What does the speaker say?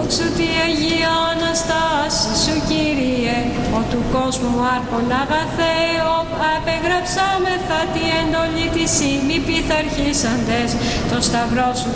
Δόξου τη Αγία Αναστάση σου, Κύριε, ο του κόσμου άρχον αγαθέ, απεγραψάμεθα τη εντολή της ημι πειθαρχήσαντες, το σταυρό σου